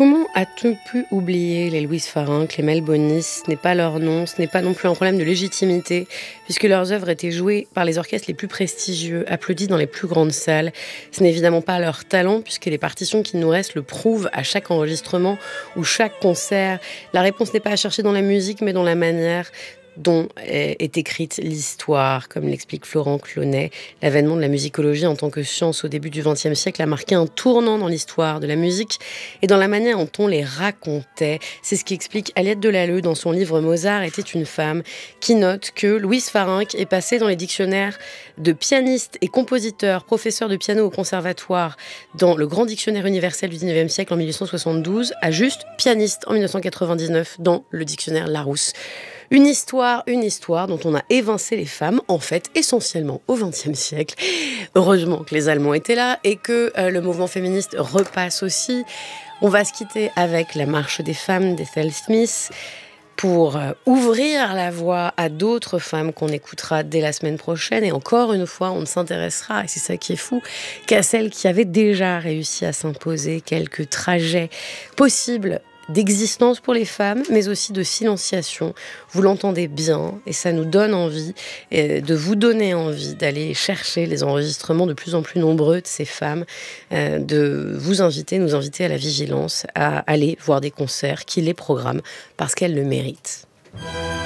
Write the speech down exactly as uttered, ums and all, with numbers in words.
Comment a-t-on pu oublier les Louise Farinck, les Mel Bonis? Ce n'est pas leur nom, ce n'est pas non plus un problème de légitimité, puisque leurs œuvres étaient jouées par les orchestres les plus prestigieux, applaudis dans les plus grandes salles. Ce n'est évidemment pas leur talent, puisque les partitions qui nous restent le prouvent à chaque enregistrement ou chaque concert. La réponse n'est pas à chercher dans la musique, mais dans la manière dont est écrite l'histoire, comme l'explique Florent Clonet. L'avènement de la musicologie en tant que science au début du vingtième siècle a marqué un tournant dans l'histoire de la musique et dans la manière dont on les racontait. C'est ce qu'explique Aliette Delalleux dans son livre Mozart était une femme, qui note que Louise Farinck est passée dans les dictionnaires de pianistes et compositeurs, professeurs de piano au conservatoire dans le grand dictionnaire universel du dix-neuvième siècle en mille huit cent soixante-douze, à juste pianiste en mille neuf cent quatre-vingt-dix-neuf dans le dictionnaire Larousse. Une histoire, une histoire dont on a évincé les femmes, en fait, essentiellement au vingtième siècle. Heureusement que les Allemands étaient là et que euh, le mouvement féministe repasse aussi. On va se quitter avec la marche des femmes d'Ethel Smith pour euh, ouvrir la voie à d'autres femmes qu'on écoutera dès la semaine prochaine. Et encore une fois, on ne s'intéressera, et c'est ça qui est fou, qu'à celles qui avaient déjà réussi à s'imposer quelques trajets possibles d'existence pour les femmes, mais aussi de silenciation. Vous l'entendez bien, et ça nous donne envie, euh, de vous donner envie d'aller chercher les enregistrements de plus en plus nombreux de ces femmes, euh, de vous inviter, nous inviter à la vigilance, à aller voir des concerts qui les programment, parce qu'elles le méritent.